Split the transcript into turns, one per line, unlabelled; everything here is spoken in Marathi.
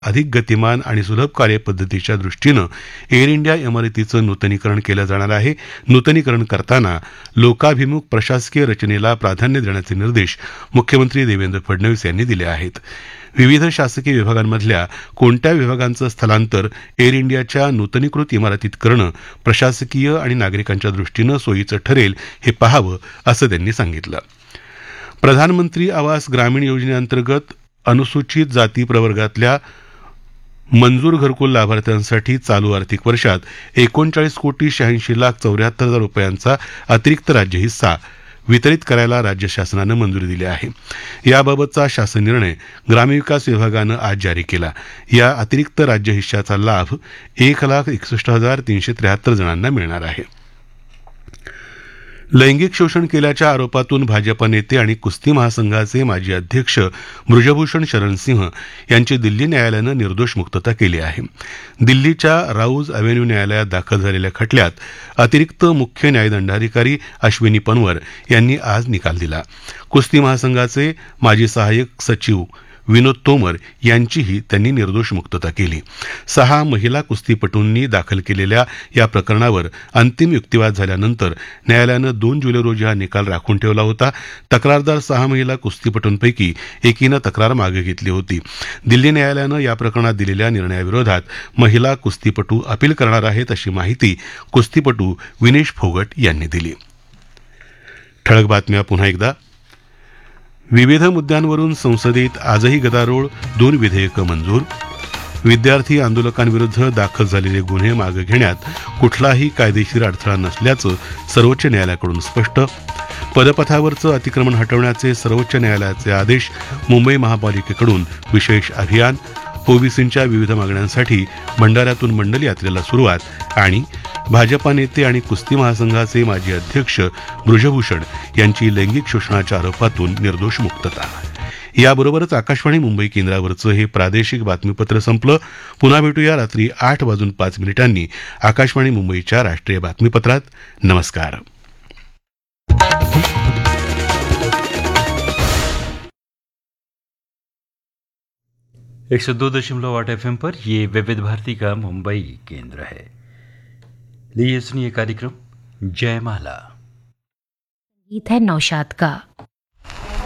अधिक गतिमान आणि सुलभ कार्यपद्धतीच्या दृष्टीनं एअर इंडिया इमारतीचं नूतनीकरण केलं जाणार आहे. नूतनीकरण करताना लोकाभिमुख प्रशासकीय रचनेला प्राधान्य देण्याचे निर्देश मुख्यमंत्री देवेंद्र फडणवीस यांनी दिले आहेत. विविध शासकीय विभागांमधल्या कोणत्या विभागांचं स्थलांतर एअर इंडियाच्या नूतनीकृत इमारतीत करणं प्रशासकीय आणि नागरिकांच्या दृष्टीनं सोयीचं ठरेल हे पाहावं असं त्यांनी सांगितलं. प्रधानमंत्री आवास ग्रामीण योजनेअंतर्गत अनुसूचित जाती प्रवर्गातल्या मंजूर घरकुल लाभार्थ्यांसाठी चालू आर्थिक वर्षात 39,86,74,00,000 रुपयांचा अतिरिक्त राज्य हिस्सा वितरित करायला राज्य शासनानं मंजुरी दिली आहे. याबाबतचा शासन निर्णय ग्रामविकास विभागानं आज जारी केला. या अतिरिक्त राज्य हिश्श्याचा लाभ 1,61,373 जणांना मिळणार आहे. लैंगिक शोषण केल्याच्या आरोपातून भाजपा नेते आणि कुस्ती महासंघाचे माजी अध्यक्ष बृजभूषण शरण सिंह यांची दिल्ली न्यायालयानं निर्दोष मुक्तता केली आहे. दिल्लीच्या राऊज अव्हेन्यू न्यायालयात दाखल झालेल्या खटल्यात अतिरिक्त मुख्य न्यायदंडाधिकारी अश्विनी पनवर यांनी आज निकाल दिला. कुस्ती महासंघाचे माजी सहाय्यक सचिव विनोद तोमर यांचीही त्यांनी निर्दोष मुक्तता केली. 6 महिला कुस्तीपटूंनी दाखल केलेल्या या प्रकरणावर अंतिम युक्तिवाद झाल्यानंतर न्यायालयानं 2 जुलै रोजी हा निकाल राखून ठेवला होता. तक्रारदार 6 महिला कुस्तीपटूंपैकी एकीनं तक्रार मागे घेतली होती. दिल्ली न्यायालयानं या प्रकरणात दिलेल्या निर्णयाविरोधात महिला कुस्तीपटू अपील करणार आहेत अशी माहिती कुस्तीपटू विनेश फोगट यांनी दिली. ठळक बातम्या पुन्हा एकदा. विविध मुद्द्यांवरून संसदेत आजही गदारोळ, 2 विधेयकं मंजूर. विद्यार्थी आंदोलकांविरुद्ध दाखल झालेले गुन्हे मागे घेण्यात कुठलाही कायदेशीर अडथळा नसल्याचं सर्वोच्च न्यायालयाकडून स्पष्ट. पदपथावरचं अतिक्रमण हटवण्याचे सर्वोच्च न्यायालयाचे आदेश. मुंबई महापालिकेकडून विशेष अभियान. ओबीसींच्या विविध मागण्यांसाठी भंडाऱ्यातून मंडल यात्रेला सुरुवात. आणि भाजपा नेते आणि कुस्ती महासंघाचे माजी अध्यक्ष बृजभूषण यांची लैंगिक शोषणाच्या आरोपातून निर्दोष मुक्तता. याबरोबरच आकाशवाणी मुंबई केंद्रावरचं हे प्रादेशिक बातमीपत्र संपलं. पुन्हा भेटूया रात्री 8:05 आकाशवाणी मुंबईच्या राष्ट्रीय बातमीपत्रात. नमस्कार.
102.8 FM पर ये विविध भारती का मुंबई केंद्र है. लिए सुनिए कार्यक्रम जयमाला.
गीत है नौशाद का.